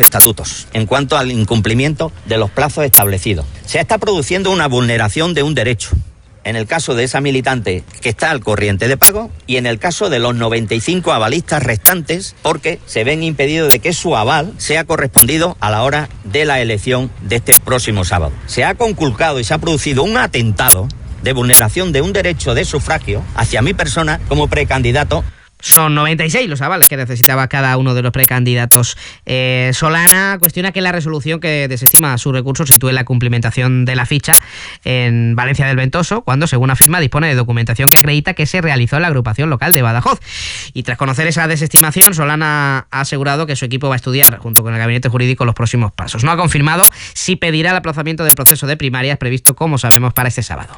estatutos en cuanto al incumplimiento de los plazos establecidos. Se está produciendo una vulneración de un derecho. En el caso de esa militante que está al corriente de pago y en el caso de los 95 avalistas restantes, porque se ven impedidos de que su aval sea correspondido a la hora de la elección de este próximo sábado. Se ha conculcado y se ha producido un atentado de vulneración de un derecho de sufragio hacia mi persona como precandidato. Son 96 los avales que necesitaba cada uno de los precandidatos. Solana cuestiona que la resolución que desestima su recurso sitúe la cumplimentación de la ficha en Valencia del Ventoso, cuando, según afirma, dispone de documentación que acredita que se realizó en la agrupación local de Badajoz. Y tras conocer esa desestimación, Solana ha asegurado que su equipo va a estudiar, junto con el gabinete jurídico, los próximos pasos. No ha confirmado si pedirá el aplazamiento del proceso de primarias previsto, como sabemos, para este sábado.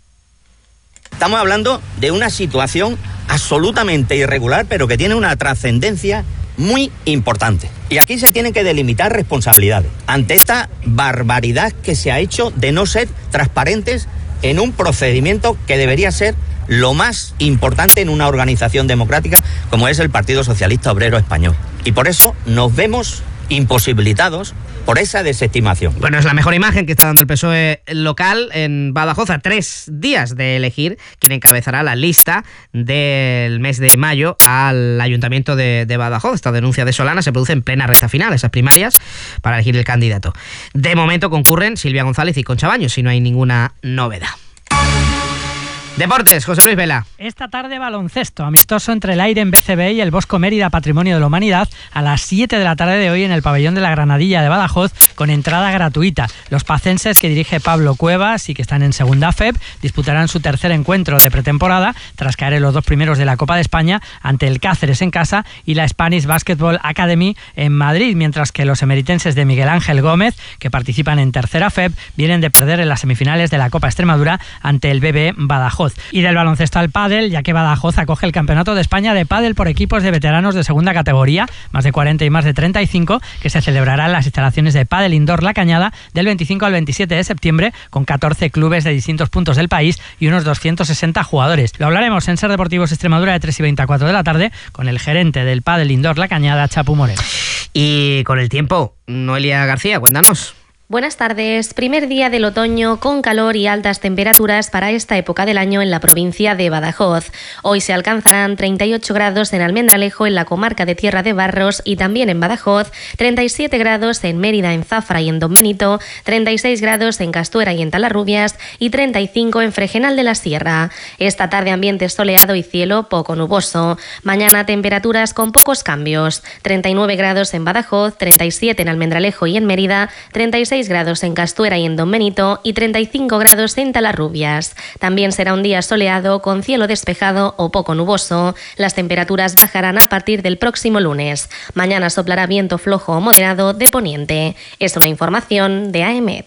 Estamos hablando de una situación absolutamente irregular, pero que tiene una trascendencia muy importante. Y aquí se tienen que delimitar responsabilidades ante esta barbaridad que se ha hecho de no ser transparentes en un procedimiento que debería ser lo más importante en una organización democrática como es el Partido Socialista Obrero Español. Y por eso nos vemos imposibilitados por esa desestimación. Bueno, es la mejor imagen que está dando el PSOE local en Badajoz, a 3 días de elegir quién encabezará la lista del mes de mayo al Ayuntamiento de Badajoz. Esta denuncia de Solana se produce en plena recta final, esas primarias, para elegir el candidato. De momento concurren Silvia González y Concha Baños, si no hay ninguna novedad. Deportes, José Luis Vela. Esta tarde baloncesto, amistoso entre el Aire en BCB y el Bosco Mérida Patrimonio de la Humanidad a las 7 de la tarde de hoy en el pabellón de la Granadilla de Badajoz, con entrada gratuita. Los pacenses, que dirige Pablo Cuevas y que están en segunda FEP, disputarán su tercer encuentro de pretemporada tras caer en los 2 primeros de la Copa de España ante el Cáceres en casa y la Spanish Basketball Academy en Madrid, mientras que los emeritenses de Miguel Ángel Gómez, que participan en tercera FEP, vienen de perder en las semifinales de la Copa Extremadura ante el BB Badajoz. Y del baloncesto al pádel, ya que Badajoz acoge el Campeonato de España de Pádel por equipos de veteranos de segunda categoría, más de 40 y más de 35, que se celebrará en las instalaciones de Pádel Indoor La Cañada del 25 al 27 de septiembre, con 14 clubes de distintos puntos del país y unos 260 jugadores. Lo hablaremos en Ser Deportivos Extremadura de 3 y 20 a 4 de la tarde con el gerente del Pádel Indoor La Cañada, Chapu Moreno. Y con el tiempo, Noelia García, cuéntanos. Buenas tardes. Primer día del otoño con calor y altas temperaturas para esta época del año en la provincia de Badajoz. Hoy se alcanzarán 38 grados en Almendralejo, en la comarca de Tierra de Barros y también en Badajoz, 37 grados en Mérida, en Zafra y en Don Benito, 36 grados en Castuera y en Talarrubias y 35 en Fregenal de la Sierra. Esta tarde ambiente soleado y cielo poco nuboso. Mañana temperaturas con pocos cambios. 39 grados en Badajoz, 37 en Almendralejo y en Mérida, 36 grados en Castuera y en Don Benito y 35 grados en Talarrubias. También será un día soleado con cielo despejado o poco nuboso. Las temperaturas bajarán a partir del próximo lunes. Mañana soplará viento flojo o moderado de poniente. Es una información de AEMET.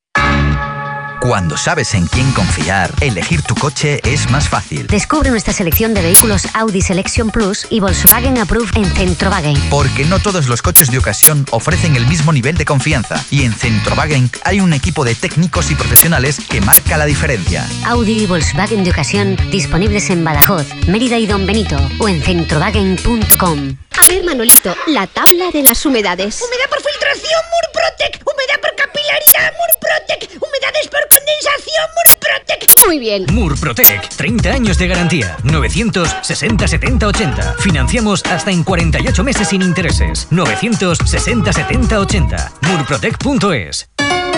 Cuando sabes en quién confiar, elegir tu coche es más fácil. Descubre nuestra selección de vehículos Audi Selection Plus y Volkswagen Approved en Centrowagen. Porque no todos los coches de ocasión ofrecen el mismo nivel de confianza. Y en Centrowagen hay un equipo de técnicos y profesionales que marca la diferencia. Audi y Volkswagen de ocasión disponibles en Badajoz, Mérida y Don Benito o en centrowagen.com. A ver, Manolito, la tabla de las humedades. Humedad por filtración, Murprotec. Humedad por capilaridad, Murprotec. Humedades por condensación, Murprotec. Muy bien. Murprotec, 30 años de garantía. 960 70 80. Financiamos hasta en 48 meses sin intereses. 960 70 80. Murprotec.es.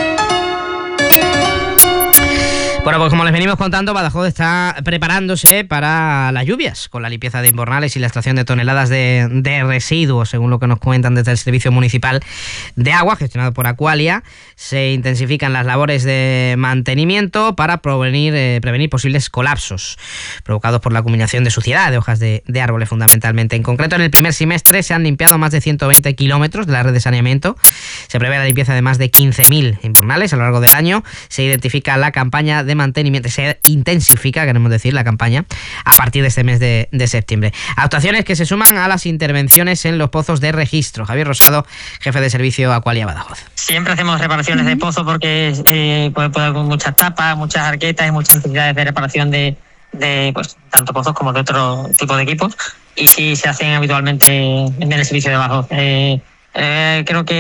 Bueno, pues como les venimos contando, Badajoz está preparándose para las lluvias, con la limpieza de invernales y la extracción de toneladas de residuos, según lo que nos cuentan desde el Servicio Municipal de Agua, gestionado por Aqualia. Se intensifican las labores de mantenimiento para prevenir posibles colapsos provocados por la acumulación de suciedad de hojas de árboles, fundamentalmente. En concreto, en el primer semestre se han limpiado más de 120 kilómetros de la red de saneamiento. Se prevé la limpieza de más de 15.000 invernales a lo largo del año. Se identifica la campaña de mantenimiento, se intensifica, queremos decir, la campaña a partir de este mes de septiembre. Actuaciones que se suman a las intervenciones en los pozos de registro. Javier Rosado, jefe de servicio Aqualia Badajoz. Siempre hacemos reparaciones de pozo porque puede haber muchas tapas, muchas arquetas y muchas necesidades de reparación de pues tanto pozos como de otro tipo de equipos, y sí se hacen habitualmente en el servicio de Badajoz. Creo que